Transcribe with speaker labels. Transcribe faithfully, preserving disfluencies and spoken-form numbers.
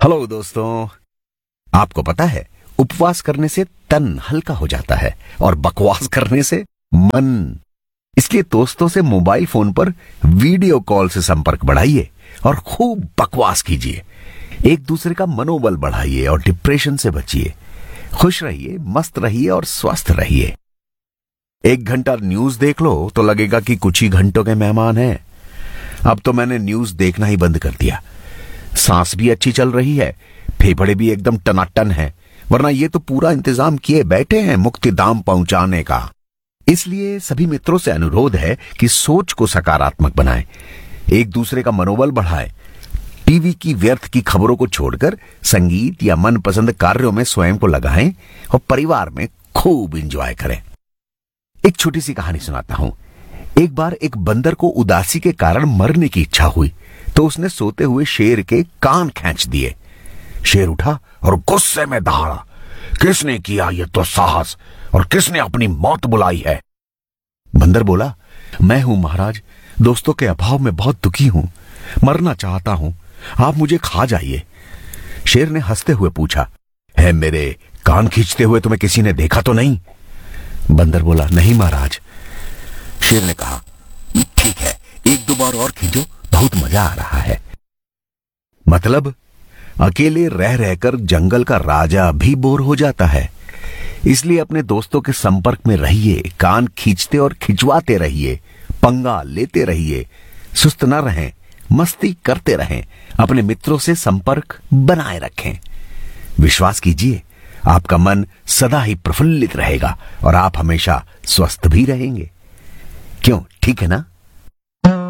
Speaker 1: Hello दोस्तों, आपको पता है उपवास करने से तन हल्का हो जाता है और बकवास करने से मन। इसलिए दोस्तों से मोबाइल फोन पर वीडियो कॉल से संपर्क बढ़ाइए और खूब बकवास कीजिए। एक दूसरे का मनोबल बढ़ाइए और डिप्रेशन से बचिए। खुश रहिए, मस्त रहिए और स्वस्थ रहिए। एक घंटा न्यूज देख लो तो लगेगा कि कुछ ही घंटों के मेहमान हैं। अब तो मैंने न्यूज देखना ही बंद कर दिया। सांस भी अच्छी चल रही है, फेफड़े भी एकदम टनाटन है, वरना ये तो पूरा इंतजाम किए बैठे हैं मुक्ति धाम पहुंचाने का। इसलिए सभी मित्रों से अनुरोध है कि सोच को सकारात्मक बनाएं, एक दूसरे का मनोबल बढ़ाएं, टीवी की व्यर्थ की खबरों को छोड़कर संगीत या मनपसंद कार्यों में स्वयं को लगाएं और परिवार में खूब एंजॉय करें। एक छोटी सी कहानी सुनाता हूं। एक बार एक बंदर को उदासी के कारण मरने की इच्छा हुई तो उसने सोते हुए शेर के कान खींच दिए। शेर उठा और गुस्से में दहाड़ा, किसने किया ये तो साहस और किसने अपनी मौत बुलाई है? बंदर बोला, मैं हूं महाराज, दोस्तों के अभाव में बहुत दुखी हूं, मरना चाहता हूं, आप मुझे खा जाइए। शेर ने हंसते हुए पूछा, है मेरे कान खींचते हुए तुम्हें किसी ने देखा तो नहीं? बंदर बोला, नहीं महाराज। शेर ने कहा, ठीक है, एक दो बार और खींचो, बहुत मजा आ रहा है। मतलब अकेले रह रहकर जंगल का राजा भी बोर हो जाता है। इसलिए अपने दोस्तों के संपर्क में रहिए, कान खींचते और खिंचवाते रहिए, पंगा लेते रहिए, सुस्त न रहें, मस्ती करते रहें, अपने मित्रों से संपर्क बनाए रखें। विश्वास कीजिए, आपका मन सदा ही प्रफुल्लित रहेगा और आप हमेशा स्वस्थ भी रहेंगे। क्यों, ठीक है ना?